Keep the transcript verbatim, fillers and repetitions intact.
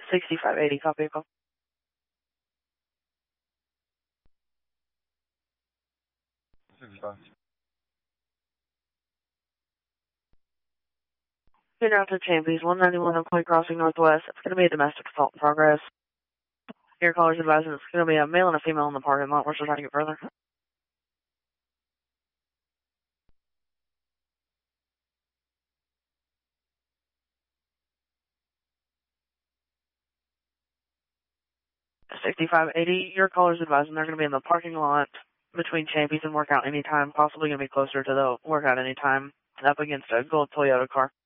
sixty-five eighty, copy vehicle. sixty-five. You're now to Champions, one ninety-one Oak Point Crossing Northwest. It's going to be a domestic assault in progress. Your caller's advising it's going to be a male and a female in the parking lot. We're still trying to get further. sixty-five eighty, your caller's advising they're going to be in the parking lot between Champions and Workout anytime, possibly going to be closer to the Workout anytime, up against a gold Toyota car.